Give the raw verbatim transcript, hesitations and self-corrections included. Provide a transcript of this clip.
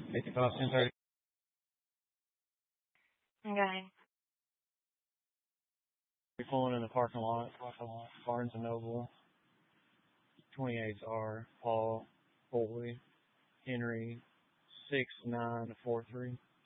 fifty-five, ten thirty. Okay. We're pulling in the parking lot, parking lot, Barnes and Noble, twenty-eight R, Paul, Foley, Henry, six nine four three.